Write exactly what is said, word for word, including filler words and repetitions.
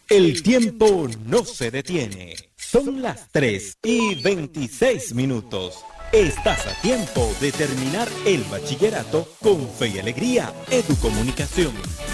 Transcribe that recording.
El tiempo no se detiene. Son las tres y veintiséis minutos. Estás a tiempo de terminar el bachillerato con fe y alegría. Educomunicación.